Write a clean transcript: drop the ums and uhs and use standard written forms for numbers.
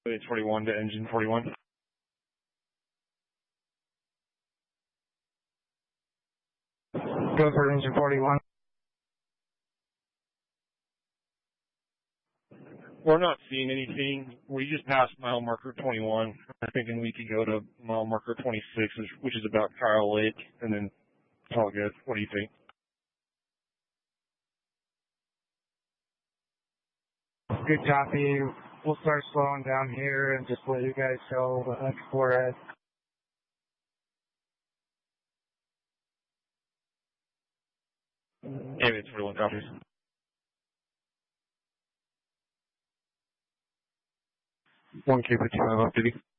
It's 41 to engine 41. Go for engine 41. We're not seeing anything. We just passed mile marker 21. I'm thinking we could go to mile marker 26, which is about Kyle Lake, and then it's all good. What do you think? Good copy. We'll start slowing down here and just let you guys go before I... Yeah, it's 41 copies. One K 55 off duty.